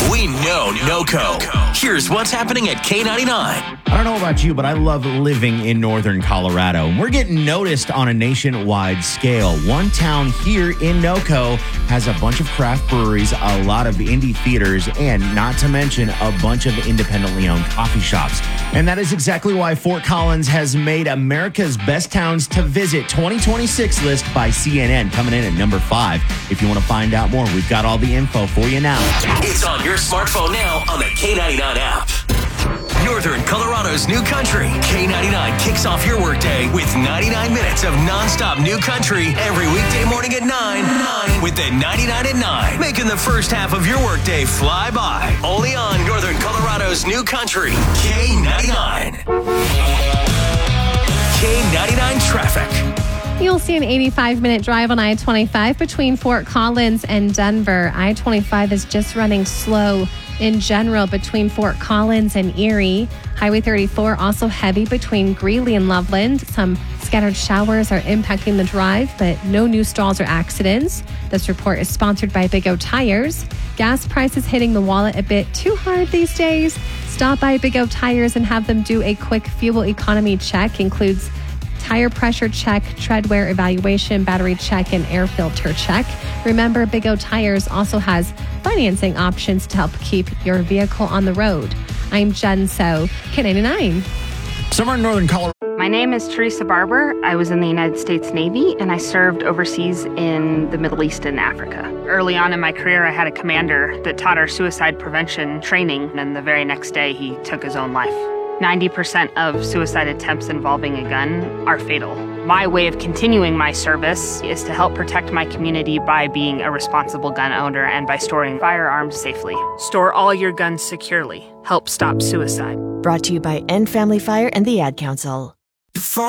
We know NOCO. Here's what's happening at K99. I don't know about you, but I love living in northern Colorado. And we're getting noticed on a nationwide scale. One town here in NOCO has a bunch of craft breweries, a lot of indie theaters, and not to mention a bunch of independently owned coffee shops. And that is exactly why Fort Collins has made America's Best Towns to Visit 2026 list by CNN, coming in at number 5. If you want to find out more, we've got all the info for you now. It's on your smartphone now on the K99 app. Northern Colorado's new country. K99 kicks off your workday with 99 minutes of nonstop new country every weekday morning at 9 with the 99 at 9, making the first half of your workday fly by. Only on Northern Colorado's new country. K99. K99 traffic. You'll see an 85-minute drive on I-25 between Fort Collins and Denver. I-25 is just running slow in general between Fort Collins and Erie. Highway 34 also heavy between Greeley and Loveland. Some scattered showers are impacting the drive, but no new stalls or accidents. This report is sponsored by Big O Tires. Gas prices hitting the wallet a bit too hard these days. Stop by Big O Tires and have them do a quick fuel economy check. Includes tire pressure check, tread wear evaluation, battery check, and air filter check. Remember, Big O Tires also has financing options to help keep your vehicle on the road. I'm Jen So, K99. Somewhere in northern Colorado. My name is Teresa Barber. I was in the United States Navy, and I served overseas in the Middle East and Africa. Early on in my career, I had a commander that taught our suicide prevention training, and the very next day, he took his own life. 90% of suicide attempts involving a gun are fatal. My way of continuing my service is to help protect my community by being a responsible gun owner and by storing firearms safely. Store all your guns securely. Help stop suicide. Brought to you by End Family Fire and the Ad Council.